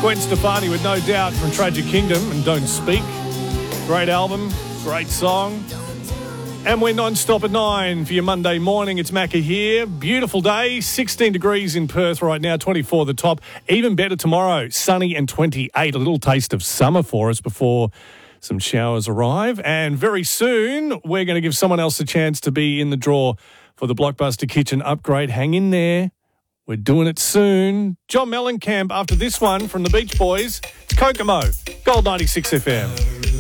Gwen Stefani with No Doubt from Tragic Kingdom and Don't Speak. Great album, great song. And we're non-stop at 9 for your Monday morning. It's Macca here. Beautiful day, 16 degrees in Perth right now, 24 the top. Even better tomorrow, sunny and 28. A little taste of summer for us before some showers arrive. And very soon, we're going to give someone else a chance to be in the draw for the Blockbuster Kitchen upgrade. Hang in there. We're doing it soon. John Mellencamp after this one from the Beach Boys. It's Kokomo, Gold 96 FM.